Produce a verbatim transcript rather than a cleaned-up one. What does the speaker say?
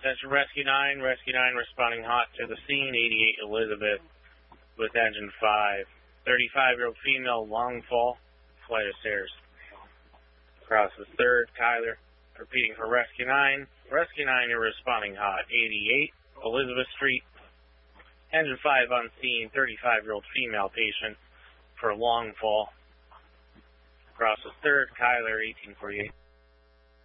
Attention Rescue nine, Rescue nine responding hot to the scene, eighty-eight Elizabeth with engine five. thirty-five-year-old female, long fall, flight of stairs. Across the third, Kyler, repeating for Rescue nine. Rescue nine, you're responding hot, eighty-eight Elizabeth Street. Engine five on scene, thirty-five-year-old female patient for long fall. Across the third, Kyler, eighteen forty-eight.